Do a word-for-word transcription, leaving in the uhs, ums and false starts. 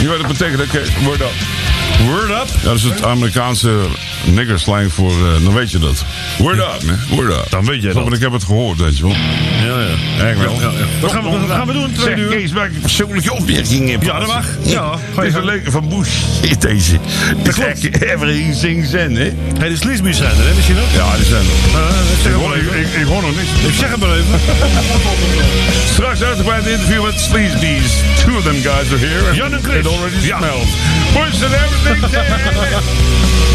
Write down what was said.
Je weet wat het betekent, oké? Okay. Word up. Word up? Ja, dat is het Amerikaanse niggerslang voor... Uh, dan weet je dat. Word up, man. Word up. Dan weet je dat. Want ik heb het gehoord, weet je wel. Ja, ja. Echt wel. Ja, ja. Wat, gaan we, wat gaan we doen? Twee zeg, uur? Kees, mag ik een persoonlijke opmerking hebben? Ja, dat mag. Ja. Dit is een leuke van Bush. Deze. Dat klopt. Everything Zen, hè? Hey, de Slisbu's zijn er, hè? Misschien ook? Ja, die zijn er. Uh, ik zeg Ik het hoor, maar ik, even. ik, ik hoor nog niks. Ik zeg het maar even. Straks uitgebreid interview met Sleazebees. Two of them guys are here. Jan en Chris. It already Ja. smells. Push and everything.